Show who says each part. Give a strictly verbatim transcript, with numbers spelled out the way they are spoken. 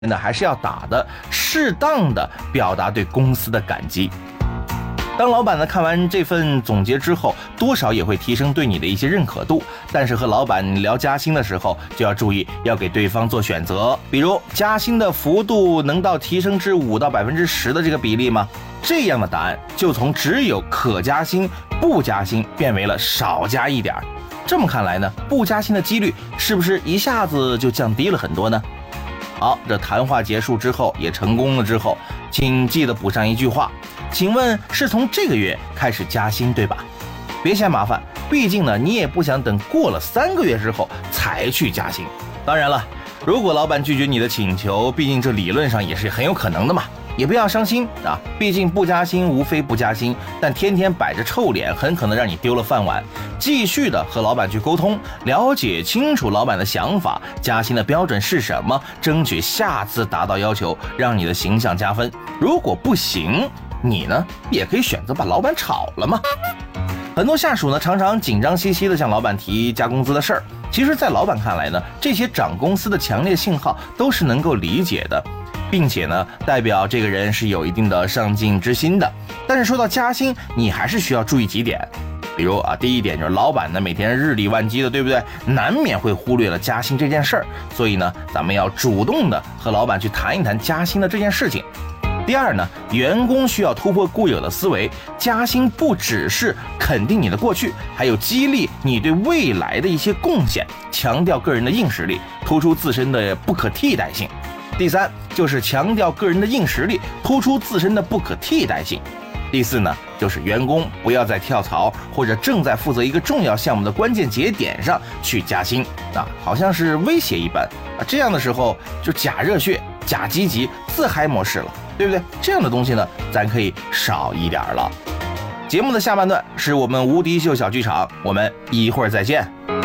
Speaker 1: 呢还是要打的，适当的表达对公司的感激。当老板呢看完这份总结之后，多少也会提升对你的一些认可度。但是和老板聊加薪的时候，就要注意要给对方做选择，比如加薪的幅度能到提升至五到百分之十的这个比例吗？这样的答案就从只有可加薪不加薪变为了少加一点。这么看来呢，不加薪的几率是不是一下子就降低了很多呢？好，这谈话结束之后，也成功了之后，请记得补上一句话，请问是从这个月开始加薪对吧？别嫌麻烦，毕竟呢你也不想等过了三个月之后才去加薪。当然了，如果老板拒绝你的请求，毕竟这理论上也是很有可能的嘛，也不要伤心啊，毕竟不加薪无非不加薪，但天天摆着臭脸很可能让你丢了饭碗。继续的和老板去沟通，了解清楚老板的想法，加薪的标准是什么，争取下次达到要求，让你的形象加分。如果不行，你呢也可以选择把老板炒了嘛。很多下属呢常常紧张兮兮的向老板提加工资的事儿，其实在老板看来呢，这些涨工资的强烈信号都是能够理解的，并且呢代表这个人是有一定的上进之心的。但是说到加薪，你还是需要注意几点，比如啊，第一点就是老板呢每天日理万机的，对不对？难免会忽略了加薪这件事儿，所以呢咱们要主动的和老板去谈一谈加薪的这件事情。第二呢，员工需要突破固有的思维，加薪不只是肯定你的过去，还有激励你对未来的一些贡献，强调个人的硬实力，突出自身的不可替代性。第三就是强调个人的硬实力，突出自身的不可替代性。第四呢，就是员工不要在跳槽或者正在负责一个重要项目的关键节点上去加薪啊，好像是威胁一般啊，这样的时候就假热血、假积极、自嗨模式了，对不对？这样的东西呢，咱可以少一点了。节目的下半段是我们无敌秀小剧场，我们一会儿再见。